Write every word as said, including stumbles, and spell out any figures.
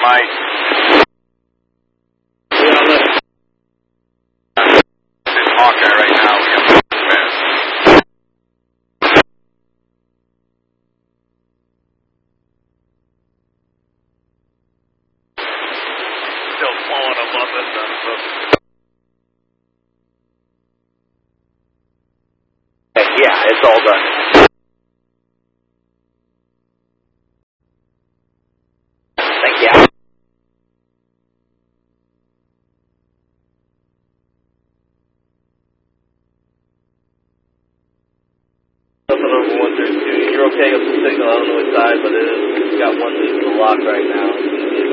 Mike. In Hawkeye right now, we have fast. Still blowing them up and stuff. Yeah, it's all done. Thank you. Something over one thirty-two. You're okay with the signal. I don't know what side, but it is. It's got one lead to the lock right now.